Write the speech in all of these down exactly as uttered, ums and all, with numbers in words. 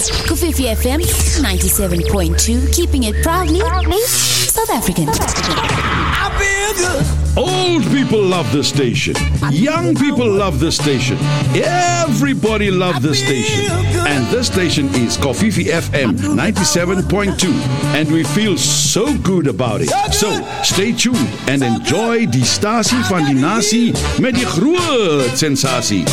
Kofifi F M ninety-seven point two, keeping it proudly, proudly South African. I feel good. Old people love this station. Young people love this station. Everybody loves this station. And this station is Kofifi F M ninety-seven point two. And we feel so good about it. So, stay tuned and enjoy die stasie van die nasie met die groot sensasie.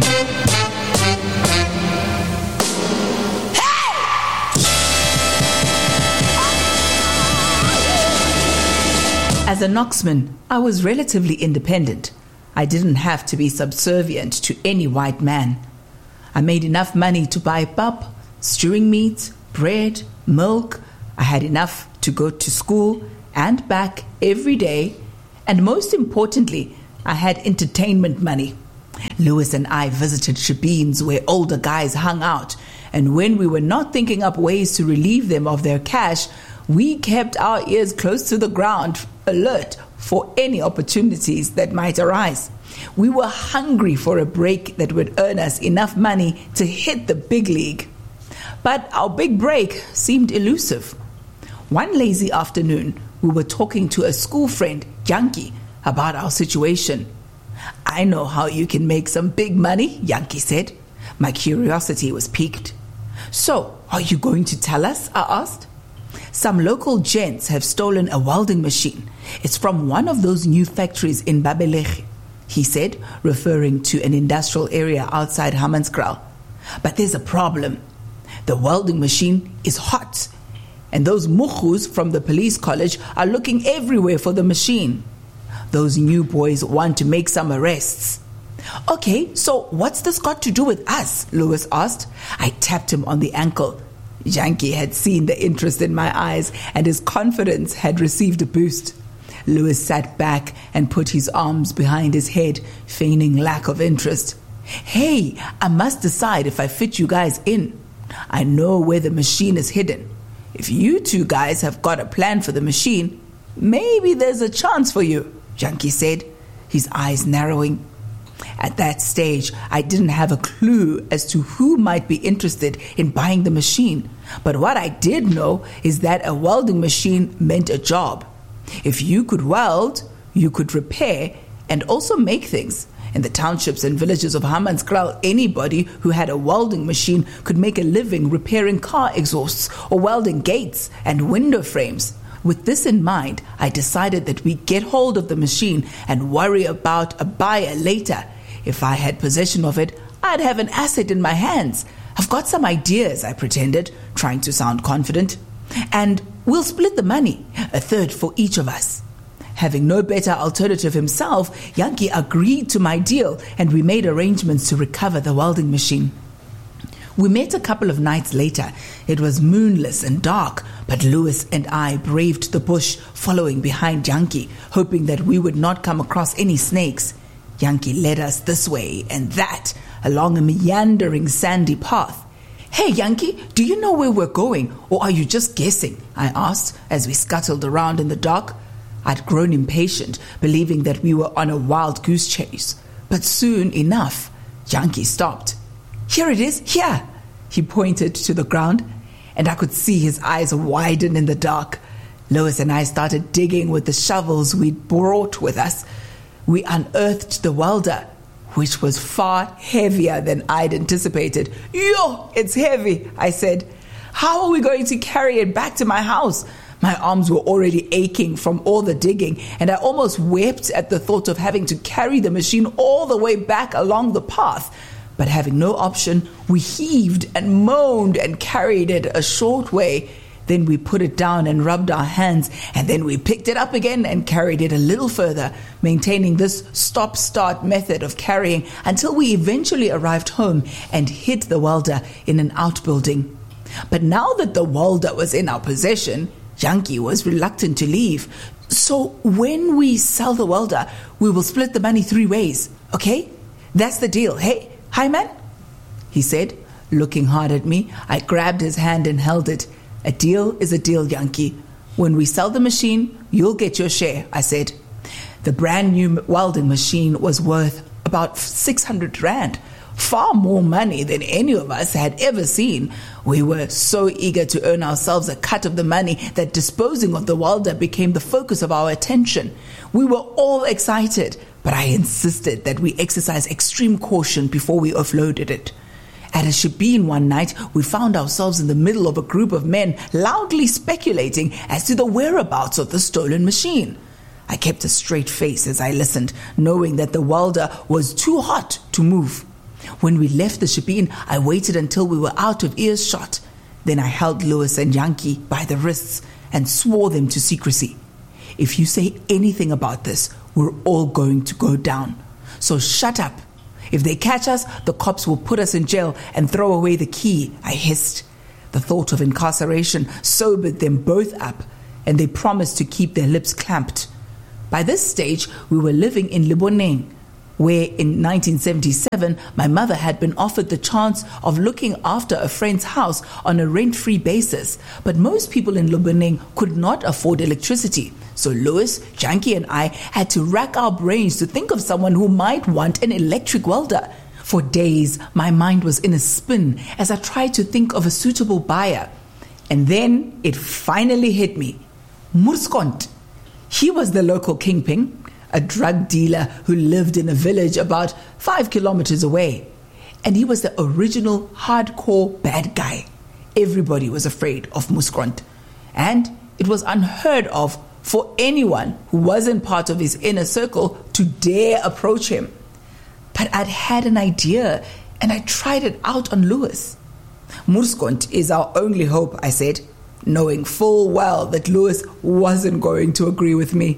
As a Knoxman, I was relatively independent. I didn't have to be subservient to any white man. I made enough money to buy pap, stewing meat, bread, milk. I had enough to go to school and back every day. And most importantly, I had entertainment money. Lewis and I visited shebeens where older guys hung out. And when we were not thinking up ways to relieve them of their cash, we kept our ears close to the ground, alert for any opportunities that might arise. We were hungry for a break that would earn us enough money to hit the big league. But our big break seemed elusive. One lazy afternoon, we were talking to a school friend, Yankee, about our situation. "I know how you can make some big money," Yankee said. My curiosity was piqued. "So, are you going to tell us?" I asked. "Some local gents have stolen a welding machine. It's from one of those new factories in Babelege," he said, referring to an industrial area outside Hammanskraal. "But there's a problem. The welding machine is hot, and those mukhus from the police college are looking everywhere for the machine. Those new boys want to make some arrests." "Okay, so what's this got to do with us?" Lewis asked. I tapped him on the ankle. Yankee had seen the interest in my eyes, and his confidence had received a boost. Lewis sat back and put his arms behind his head, feigning lack of interest. "Hey, I must decide if I fit you guys in. I know where the machine is hidden. If you two guys have got a plan for the machine, maybe there's a chance for you," Yankee said, his eyes narrowing. At that stage, I didn't have a clue as to who might be interested in buying the machine. But what I did know is that a welding machine meant a job. If you could weld, you could repair and also make things. In the townships and villages of Hammanskraal, anybody who had a welding machine could make a living repairing car exhausts or welding gates and window frames. With this in mind, I decided that we get hold of the machine and worry about a buyer later. If I had possession of it, I'd have an asset in my hands. "I've got some ideas," I pretended, trying to sound confident. "And we'll split the money, a third for each of us." Having no better alternative himself, Yankee agreed to my deal, and we made arrangements to recover the welding machine. We met a couple of nights later. It was moonless and dark, but Lewis and I braved the bush, following behind Yankee, hoping that we would not come across any snakes. Yankee led us this way and that, along a meandering sandy path. "Hey, Yankee, do you know where we're going, or are you just guessing?" I asked as we scuttled around in the dark. I'd grown impatient, believing that we were on a wild goose chase. But soon enough, Yankee stopped. "Here it is, here!" He pointed to the ground, and I could see his eyes widen in the dark. Lewis and I started digging with the shovels we'd brought with us. We unearthed the welder, which was far heavier than I'd anticipated. "Yo, it's heavy," I said. "How are we going to carry it back to my house?" My arms were already aching from all the digging, and I almost wept at the thought of having to carry the machine all the way back along the path. But having no option, we heaved and moaned and carried it a short way. Then we put it down and rubbed our hands, and then we picked it up again and carried it a little further, maintaining this stop-start method of carrying until we eventually arrived home and hid the welder in an outbuilding. But now that the welder was in our possession, Yankee was reluctant to leave. "So when we sell the welder, we will split the money three ways, okay? That's the deal, hey? Hi, man?" he said, looking hard at me. I grabbed his hand and held it. "A deal is a deal, Yankee. When we sell the machine, you'll get your share," I said. The brand new welding machine was worth about six hundred rand. Far more money than any of us had ever seen. We were so eager to earn ourselves a cut of the money that disposing of the Walda became the focus of our attention. We were all excited, but I insisted that we exercise extreme caution before we offloaded it. At a shebeen one night, we found ourselves in the middle of a group of men loudly speculating as to the whereabouts of the stolen machine. I kept a straight face as I listened, knowing that the Walda was too hot to move. When we left the shebeen, I waited until we were out of earshot. Then I held Lewis and Yankee by the wrists and swore them to secrecy. If you say anything about this, we're all going to go down. So shut up. If they catch us, the cops will put us in jail and throw away the key, I hissed. The thought of incarceration sobered them both up, and they promised to keep their lips clamped. By this stage, we were living in Leboneng, where in nineteen seventy-seven, my mother had been offered the chance of looking after a friend's house on a rent-free basis. But most people in Leboneng could not afford electricity. So Louis, Janky and I had to rack our brains to think of someone who might want an electric welder. For days, my mind was in a spin as I tried to think of a suitable buyer. And then it finally hit me. Moerskont. He was the local kingpin, a drug dealer who lived in a village about five kilometers away. And he was the original hardcore bad guy. Everybody was afraid of Moerskont. And it was unheard of for anyone who wasn't part of his inner circle to dare approach him. But I'd had an idea, and I tried it out on Louis. Moerskont is our only hope, I said, knowing full well that Louis wasn't going to agree with me.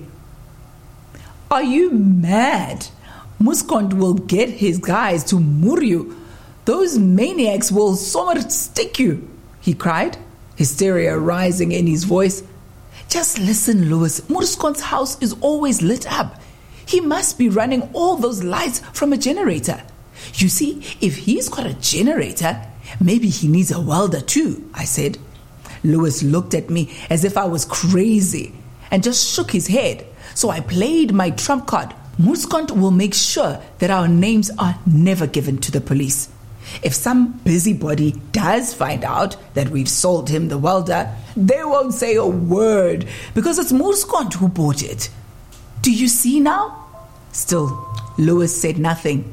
Are you mad? Moerskont will get his guys to moor you. Those maniacs will somewhat stick you, he cried, hysteria rising in his voice. Just listen, Louis. Moerskont's house is always lit up. He must be running all those lights from a generator. You see, if he's got a generator, maybe he needs a welder too, I said. Louis looked at me as if I was crazy and just shook his head. So I played my trump card. Moerskont will make sure that our names are never given to the police. If some busybody does find out that we've sold him the welder, they won't say a word because it's Moerskont who bought it. Do you see now? Still, Louis said nothing.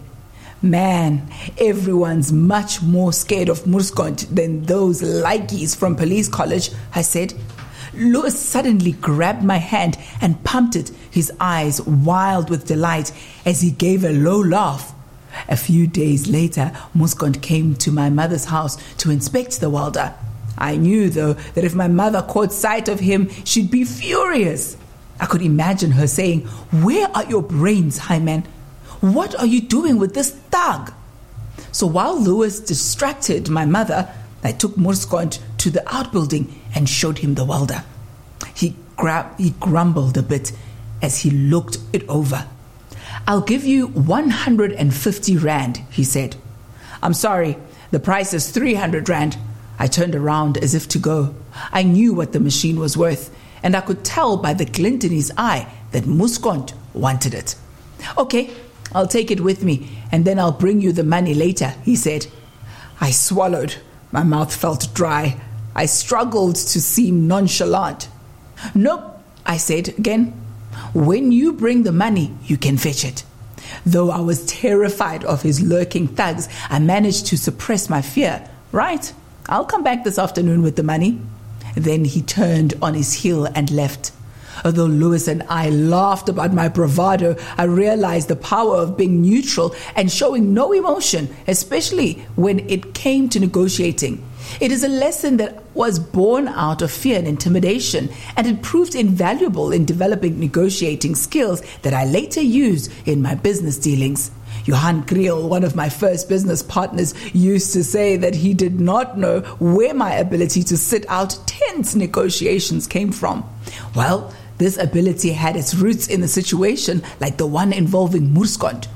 Man, everyone's much more scared of Moerskont than those likies from police college, I said. Louis suddenly grabbed my hand and pumped it, his eyes wild with delight as he gave a low laugh. A few days later, Moerskont came to my mother's house to inspect the welder. I knew, though, that if my mother caught sight of him, she'd be furious. I could imagine her saying, "Where are your brains, Hyman? What are you doing with this thug?" So while Louis distracted my mother, I took Moerskont to the outbuilding and showed him the welder. He, gra- he grumbled a bit as he looked it over. "I'll give you one hundred fifty rand, he said. "I'm sorry, the price is three hundred rand. I turned around as if to go. I knew what the machine was worth, and I could tell by the glint in his eye that Moerskont wanted it. "Okay, I'll take it with me, and then I'll bring you the money later," he said. I swallowed. My mouth felt dry. I struggled to seem nonchalant. "Nope," I said again. "When you bring the money, you can fetch it." Though I was terrified of his lurking thugs, I managed to suppress my fear. "Right, I'll come back this afternoon with the money." Then he turned on his heel and left. Although Louis and I laughed about my bravado, I realized the power of being neutral and showing no emotion, especially when it came to negotiating. It is a lesson that was born out of fear and intimidation, and it proved invaluable in developing negotiating skills that I later used in my business dealings. Johan Kriel, one of my first business partners, used to say that he did not know where my ability to sit out tense negotiations came from. Well, this ability had its roots in a situation like the one involving Moerskont.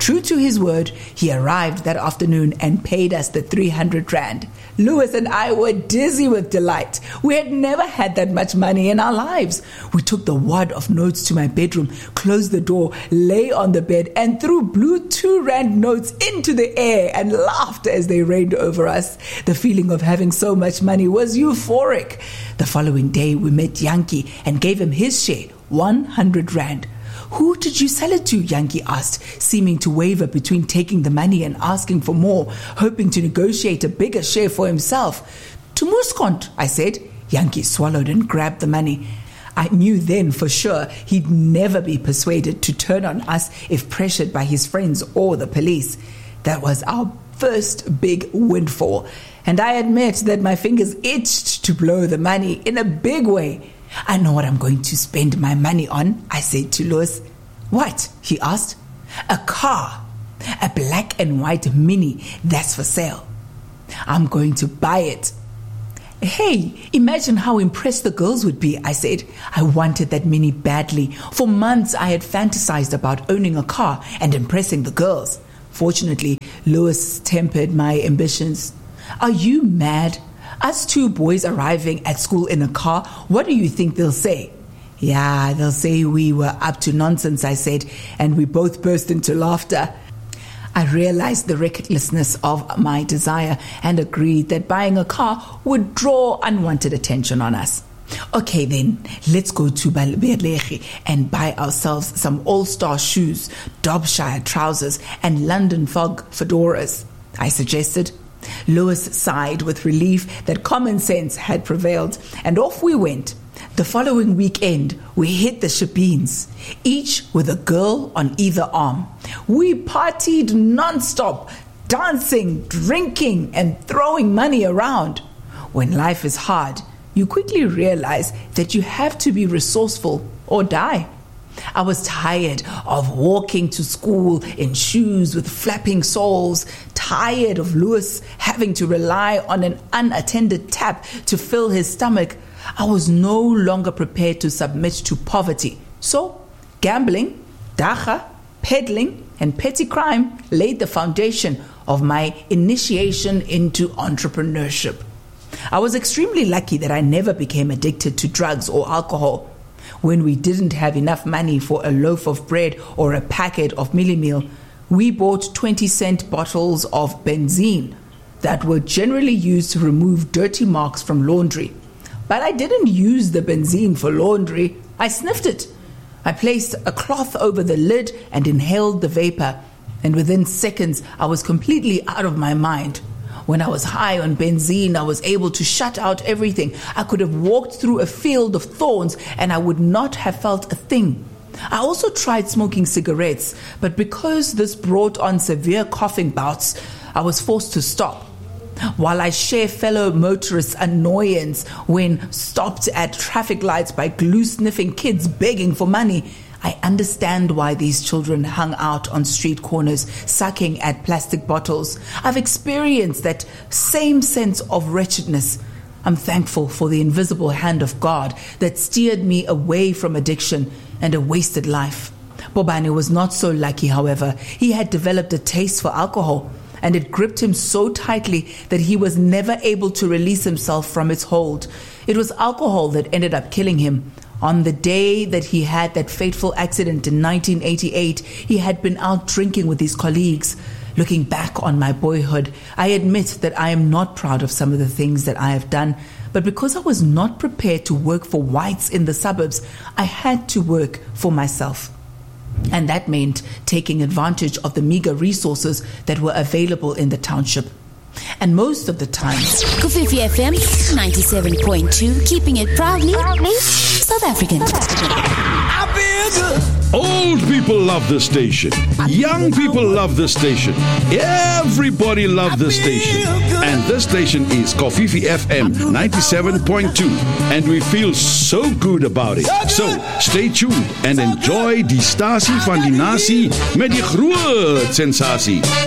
True to his word, he arrived that afternoon and paid us the three hundred rand. Lewis and I were dizzy with delight. We had never had that much money in our lives. We took the wad of notes to my bedroom, closed the door, lay on the bed, and threw blue two rand notes into the air and laughed as they rained over us. The feeling of having so much money was euphoric. The following day, we met Yankee and gave him his share, one hundred rand. Who did you sell it to? Yankee asked, seeming to waver between taking the money and asking for more, hoping to negotiate a bigger share for himself. To Muskont, I said. Yankee swallowed and grabbed the money. I knew then for sure he'd never be persuaded to turn on us if pressured by his friends or the police. That was our first big windfall, and I admit that my fingers itched to blow the money in a big way. I know what I'm going to spend my money on, I said to Lewis. What? He asked. A car. A black and white Mini that's for sale. I'm going to buy it. Hey, imagine how impressed the girls would be, I said. I wanted that Mini badly. For months I had fantasized about owning a car and impressing the girls. Fortunately, Lewis tempered my ambitions. Are you mad? Us two boys arriving at school in a car, what do you think they'll say? Yeah, they'll say we were up to nonsense, I said, and we both burst into laughter. I realized the recklessness of my desire and agreed that buying a car would draw unwanted attention on us. Okay then, let's go to Balberleghi and buy ourselves some all-star shoes, Dobshire trousers, and London Fog fedoras, I suggested. Lewis sighed with relief that common sense had prevailed, and off we went. The following weekend, we hit the shebeens, each with a girl on either arm. We partied non-stop, dancing, drinking, and throwing money around. When life is hard, you quickly realize that you have to be resourceful or die. I was tired of walking to school in shoes with flapping soles, tired of Lewis having to rely on an unattended tap to fill his stomach. I was no longer prepared to submit to poverty. So, gambling, dacha, peddling, and petty crime laid the foundation of my initiation into entrepreneurship. I was extremely lucky that I never became addicted to drugs or alcohol. When we didn't have enough money for a loaf of bread or a packet of Millie Meal, we bought twenty cent bottles of benzene that were generally used to remove dirty marks from laundry. But I didn't use the benzene for laundry. I sniffed it. I placed a cloth over the lid and inhaled the vapor, and within seconds I was completely out of my mind. When I was high on benzene, I was able to shut out everything. I could have walked through a field of thorns and I would not have felt a thing. I also tried smoking cigarettes, but because this brought on severe coughing bouts, I was forced to stop. While I share fellow motorists' annoyance when stopped at traffic lights by glue-sniffing kids begging for money, I understand why these children hung out on street corners, sucking at plastic bottles. I've experienced that same sense of wretchedness. I'm thankful for the invisible hand of God that steered me away from addiction and a wasted life. Bobani was not so lucky, however. He had developed a taste for alcohol, and it gripped him so tightly that he was never able to release himself from its hold. It was alcohol that ended up killing him. On the day that he had that fateful accident in nineteen eighty-eight, he had been out drinking with his colleagues. Looking back on my boyhood, I admit that I am not proud of some of the things that I have done, but because I was not prepared to work for whites in the suburbs, I had to work for myself. And that meant taking advantage of the meager resources that were available in the township. And most of the time, Kofifi F M ninety-seven point two, keeping it proudly, proudly South African. South African. I feel good. Old people love this station. Young people love this station. Everybody loves this station. And this station is Kofifi F M ninety-seven point two. And we feel so good about it. So stay tuned and enjoy die stasie van die nasie met die groot sensasie.